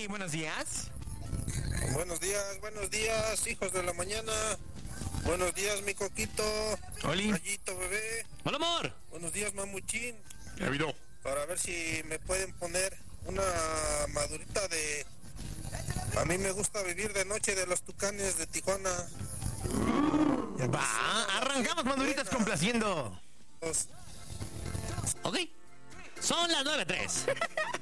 Oli, buenos días. Buenos días, hijos de la mañana. Buenos días, mi coquito. Oli. Gallito, bebé. Hola, amor. Buenos días, mamuchín. ¿Qué ha habido? Para ver si me pueden poner una madurita de... A mí me gusta vivir de noche de los Tucanes de Tijuana. Va, arrancamos maduritas complaciendo. Pues, Ok. Son las 9:03.